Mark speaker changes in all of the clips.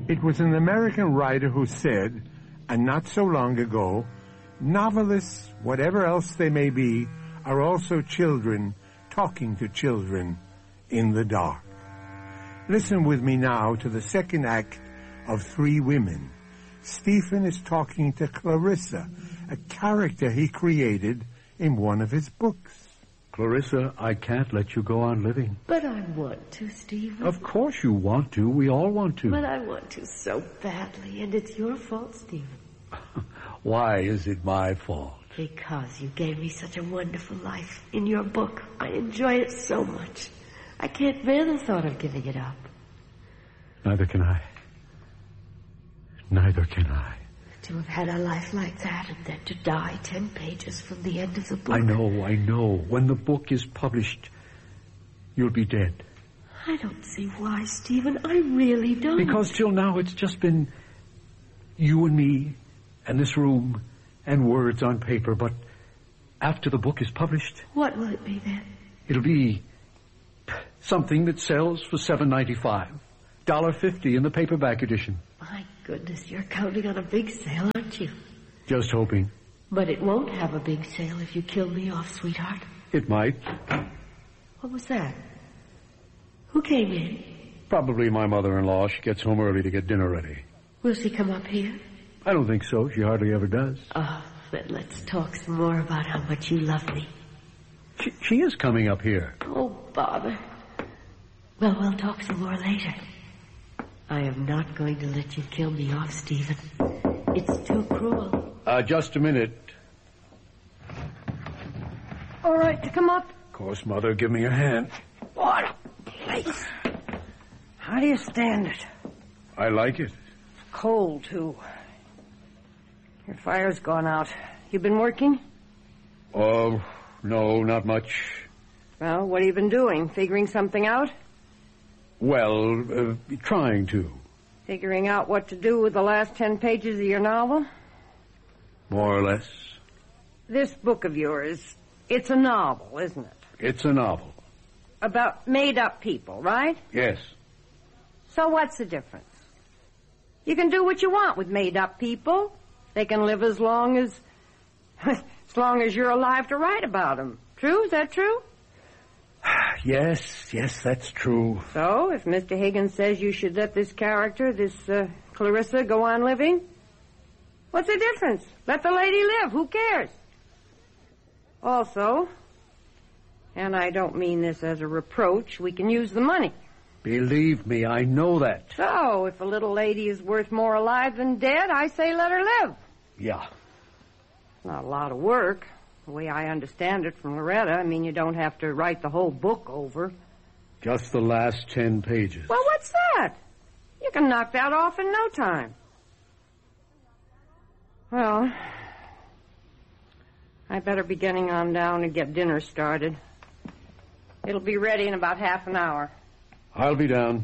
Speaker 1: It was an American writer who said, and not so long ago, novelists, whatever else they may be, are also children talking to children in the dark. Listen with me now to the second act of Three Women. Stephen is talking to Clarissa, a character he created in one of his books.
Speaker 2: Clarissa, I can't let you go on living.
Speaker 3: But I want to, Stephen.
Speaker 2: Of course you want to. We all want to.
Speaker 3: But I want to so badly, and it's your fault, Stephen.
Speaker 2: Why is it my fault?
Speaker 3: Because you gave me such a wonderful life in your book. I enjoy it so much. I can't bear the thought of giving it up.
Speaker 2: Neither can I. Neither can I.
Speaker 3: To have had a life like that and then to die 10 pages from the end of the book.
Speaker 2: I know. When the book is published, you'll be dead.
Speaker 3: I don't see why, Stephen. I really don't.
Speaker 2: Because till now it's just been you and me and this room and words on paper. But after the book is published...
Speaker 3: What will it be then?
Speaker 2: It'll be something that sells for $7.95. $1.50 in the paperback edition.
Speaker 3: My goodness, you're counting on a big sale, aren't you?
Speaker 2: Just hoping.
Speaker 3: But it won't have a big sale if you kill me off, sweetheart.
Speaker 2: It might.
Speaker 3: What was that? Who came in?
Speaker 2: Probably my mother-in-law. She gets home early to get dinner ready.
Speaker 3: Will she come up here?
Speaker 2: I don't think so. She hardly ever does.
Speaker 3: Oh, then let's talk some more about how much you love me.
Speaker 2: She is coming up here.
Speaker 3: Oh, bother. Well, we'll talk some more later. I am not going to let you kill me off, Stephen. It's too cruel.
Speaker 2: Just a minute.
Speaker 4: All right to come up?
Speaker 2: Of course, Mother. Give me a hand.
Speaker 4: What a place. How do you stand it?
Speaker 2: I like it.
Speaker 4: Cold, too. Your fire's gone out. You been working?
Speaker 2: Oh, no, not much.
Speaker 4: Well, what have you been doing? Figuring something out?
Speaker 2: Well, trying to.
Speaker 4: Figuring out what to do with the last 10 pages of your novel?
Speaker 2: More or less.
Speaker 4: This book of yours, it's a novel, isn't it?
Speaker 2: It's a novel.
Speaker 4: About made-up people, right?
Speaker 2: Yes.
Speaker 4: So what's the difference? You can do what you want with made-up people. They can live as long as you're alive to write about them. True? Is that true?
Speaker 2: Yes, that's true.
Speaker 4: So, if Mr. Higgins says you should let this character, this Clarissa, go on living, what's the difference? Let the lady live. Who cares? Also, and I don't mean this as a reproach, we can use the money.
Speaker 2: Believe me, I know that.
Speaker 4: So, if a little lady is worth more alive than dead, I say let her live.
Speaker 2: Yeah.
Speaker 4: Not a lot of work. The way I understand it from Loretta, I mean, you don't have to write the whole book over.
Speaker 2: Just the last 10 pages.
Speaker 4: Well, what's that? You can knock that off in no time. Well, I better be getting on down and get dinner started. It'll be ready in about half an hour.
Speaker 2: I'll be down.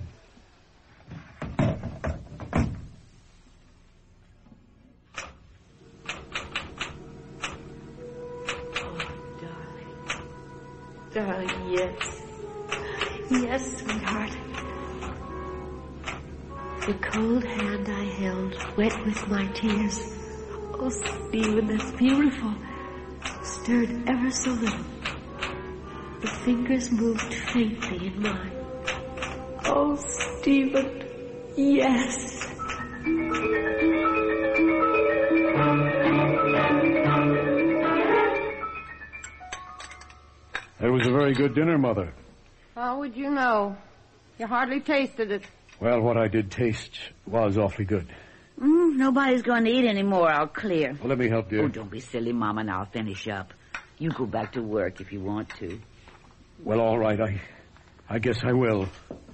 Speaker 3: Darling, yes. Yes, sweetheart. The cold hand I held, wet with my tears. Oh, Stephen, that's beautiful. Stirred ever so little. The fingers moved faintly in mine. Oh, Stephen, yes.
Speaker 2: It was a very good dinner, Mother.
Speaker 4: How would you know? You hardly tasted it.
Speaker 2: Well, what I did taste was awfully good.
Speaker 5: Nobody's going to eat anymore. I'll clear.
Speaker 2: Well, let me help, dear.
Speaker 5: Oh, don't be silly, Mama, and I'll finish up. You go back to work if you want to.
Speaker 2: Well, all right. I guess I will.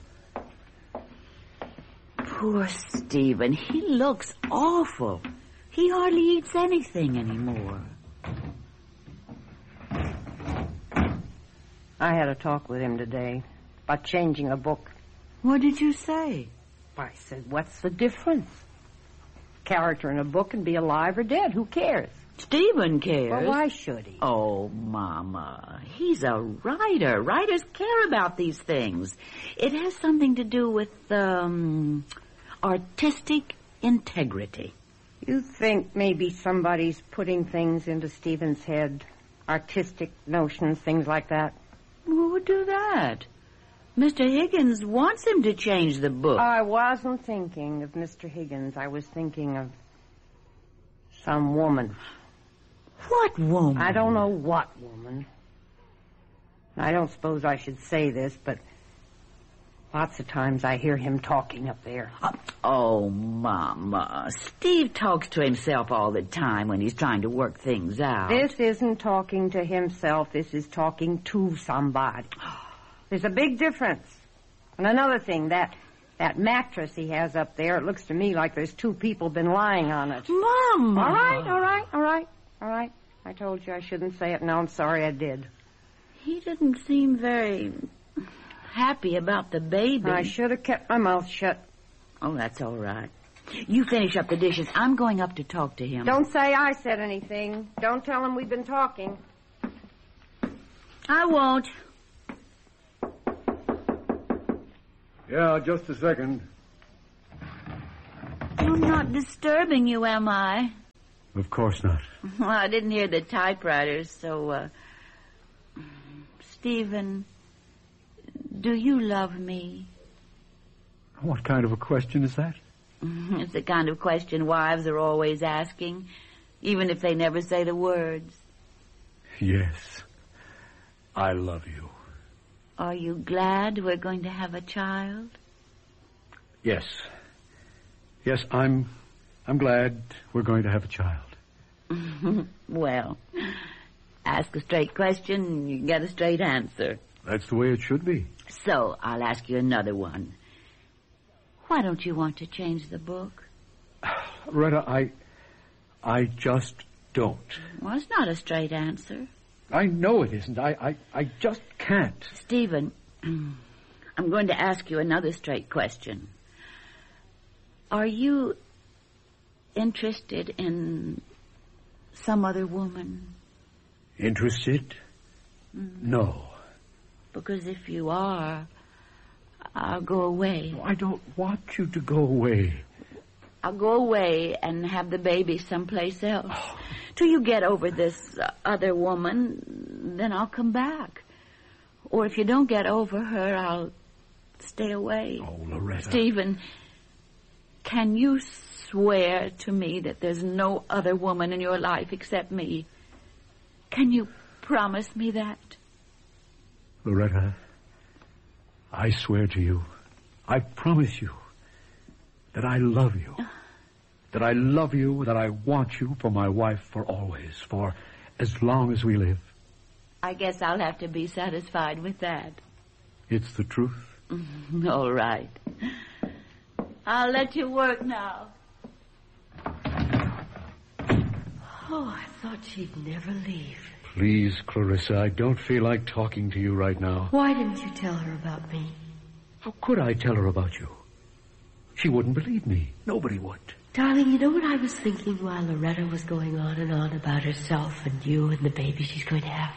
Speaker 5: Poor Stephen. He looks awful. He hardly eats anything anymore.
Speaker 4: I had a talk with him today about changing a book.
Speaker 5: What did you say?
Speaker 4: I said, what's the difference? Character in a book can be alive or dead. Who cares?
Speaker 5: Stephen cares.
Speaker 4: Well, why should he?
Speaker 5: Oh, Mama, he's a writer. Writers care about these things. It has something to do with, artistic integrity.
Speaker 4: You think maybe somebody's putting things into Stephen's head? Artistic notions, things like that?
Speaker 5: Who would do that? Mr. Higgins wants him to change the book.
Speaker 4: I wasn't thinking of Mr. Higgins. I was thinking of some woman.
Speaker 5: What woman?
Speaker 4: I don't know what woman. I don't suppose I should say this, but lots of times I hear him talking up there.
Speaker 5: Oh, Mama. Steve talks to himself all the time when he's trying to work things out.
Speaker 4: This isn't talking to himself. This is talking to somebody. There's a big difference. And another thing, that mattress he has up there, it looks to me like there's two people been lying on it.
Speaker 5: Mama!
Speaker 4: All right. I told you I shouldn't say it. Now I'm sorry I did.
Speaker 5: He didn't seem very happy about the baby.
Speaker 4: I should have kept my mouth shut.
Speaker 5: Oh, that's all right. You finish up the dishes. I'm going up to talk to him.
Speaker 4: Don't say I said anything. Don't tell him we've been talking.
Speaker 5: I won't.
Speaker 2: Yeah, just a second.
Speaker 5: I'm not disturbing you, am I?
Speaker 2: Of course not.
Speaker 5: Well, I didn't hear the typewriters, so, Stephen, do you love me?
Speaker 2: What kind of a question is that?
Speaker 5: It's the kind of question wives are always asking, even if they never say the words.
Speaker 2: Yes. I love you.
Speaker 5: Are you glad we're going to have a child?
Speaker 2: Yes. Yes, I'm glad we're going to have a child.
Speaker 5: Well, ask a straight question and you get a straight answer.
Speaker 2: That's the way it should be.
Speaker 5: So, I'll ask you another one. Why don't you want to change the book?
Speaker 2: Loretta, I just don't.
Speaker 5: Well, it's not a straight answer.
Speaker 2: I know it isn't. I just can't.
Speaker 5: Stephen, I'm going to ask you another straight question. Are you interested in some other woman?
Speaker 2: Interested? No.
Speaker 5: Because if you are, I'll go away.
Speaker 2: No, I don't want you to go away.
Speaker 5: I'll go away and have the baby someplace else. Till you get over this other woman, then I'll come back. Or if you don't get over her, I'll stay away.
Speaker 2: Oh, Loretta.
Speaker 5: Stephen, can you swear to me that there's no other woman in your life except me? Can you promise me that?
Speaker 2: Loretta, I swear to you, I promise you that I love you. That I love you, that I want you for my wife for always, for as long as we live.
Speaker 5: I guess I'll have to be satisfied with that.
Speaker 2: It's the truth.
Speaker 5: All right. I'll let you work now.
Speaker 3: Oh, I thought she'd never leave.
Speaker 2: Please, Clarissa, I don't feel like talking to you right now.
Speaker 3: Why didn't you tell her about me?
Speaker 2: How could I tell her about you? She wouldn't believe me. Nobody would.
Speaker 3: Darling, you know what I was thinking while Loretta was going on and on about herself and you and the baby she's going to have?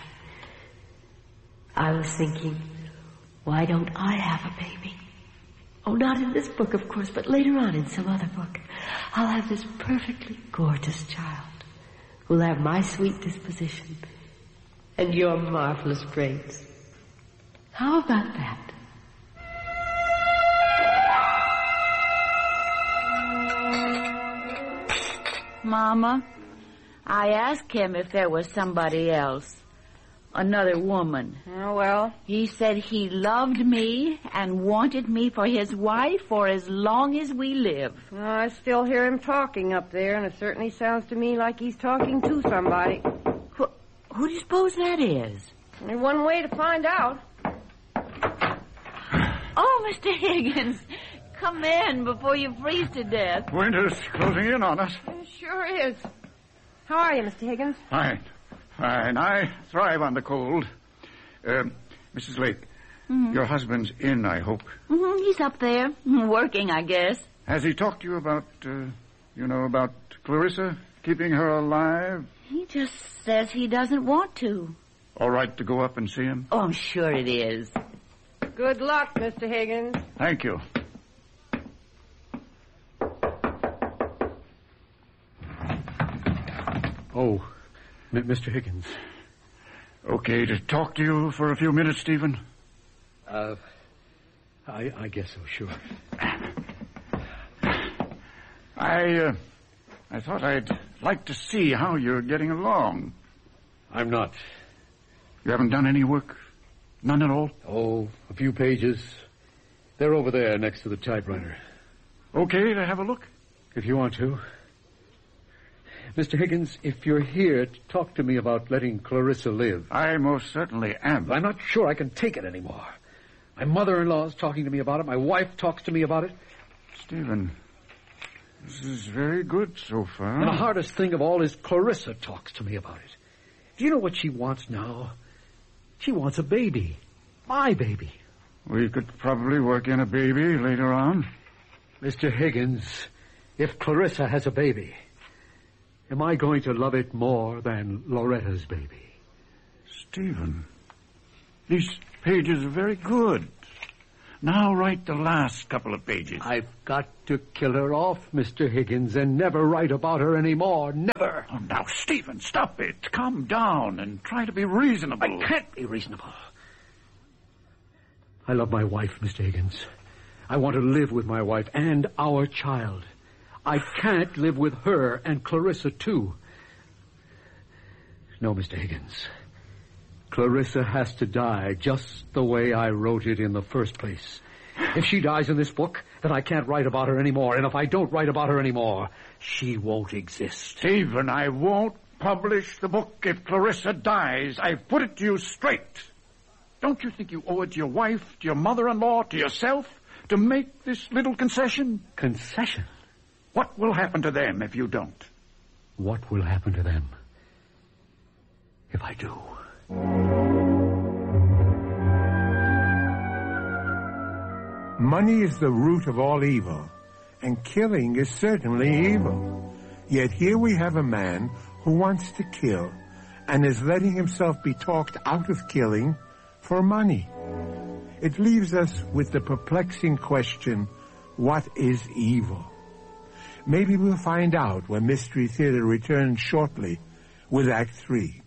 Speaker 3: I was thinking, why don't I have a baby? Oh, not in this book, of course, but later on in some other book. I'll have this perfectly gorgeous child who'll have my sweet disposition and your marvelous traits. How about that?
Speaker 5: Mama, I asked him if there was somebody else, another woman.
Speaker 4: Oh, well.
Speaker 5: He said he loved me and wanted me for his wife for as long as we live.
Speaker 4: Well, I still hear him talking up there, and it certainly sounds to me like he's talking to somebody.
Speaker 5: Who do you suppose that is?
Speaker 4: Only one way to find out.
Speaker 5: Oh, Mr. Higgins, come in before you freeze to death.
Speaker 6: Winter's closing in on us.
Speaker 4: It sure is. How are you, Mr. Higgins?
Speaker 6: Fine. I thrive on the cold. Mrs. Lake, your husband's in, I hope.
Speaker 5: He's up there, working, I guess.
Speaker 6: Has he talked to you about, about Clarissa, keeping her alive?
Speaker 5: He just says he doesn't want to.
Speaker 6: All right to go up and see him?
Speaker 5: Oh, I'm sure it is.
Speaker 4: Good luck, Mr. Higgins.
Speaker 6: Thank you.
Speaker 2: Oh, Mr. Higgins.
Speaker 6: Okay to talk to you for a few minutes, Stephen?
Speaker 2: I guess so, sure.
Speaker 6: I thought I'd like to see how you're getting along.
Speaker 2: I'm not.
Speaker 6: You haven't done any work? None at all?
Speaker 2: Oh, a few pages. They're over there next to the typewriter.
Speaker 6: Okay to have a look?
Speaker 2: If you want to. Mr. Higgins, if you're here to talk to me about letting Clarissa live...
Speaker 6: I most certainly am.
Speaker 2: I'm not sure I can take it anymore. My mother-in-law's talking to me about it. My wife talks to me about it.
Speaker 6: Stephen, this is very good so far.
Speaker 2: And the hardest thing of all is Clarissa talks to me about it. Do you know what she wants now? She wants a baby. My baby.
Speaker 6: We could probably work in a baby later on.
Speaker 2: Mr. Higgins, if Clarissa has a baby, am I going to love it more than Loretta's baby?
Speaker 6: Stephen, these pages are very good. Now write the last couple of pages.
Speaker 2: I've got to kill her off, Mr. Higgins, and never write about her anymore. Never.
Speaker 6: Oh, now, Stephen, stop it. Calm down and try to be reasonable.
Speaker 2: I can't be reasonable. I love my wife, Mr. Higgins. I want to live with my wife and our child. I can't live with her and Clarissa, too. No, Mr. Higgins. Clarissa has to die just the way I wrote it in the first place. If she dies in this book, then I can't write about her anymore. And if I don't write about her anymore, she won't exist.
Speaker 6: Stephen, I won't publish the book if Clarissa dies. I've put it to you straight. Don't you think you owe it to your wife, to your mother-in-law, to yourself, to make this little concession?
Speaker 2: Concession?
Speaker 6: What will happen to them if you don't?
Speaker 2: What will happen to them if I do?
Speaker 1: Money is the root of all evil, and killing is certainly evil. Yet here we have a man who wants to kill and is letting himself be talked out of killing for money. It leaves us with the perplexing question, what is evil? Maybe we'll find out when Mystery Theater returns shortly with Act 3.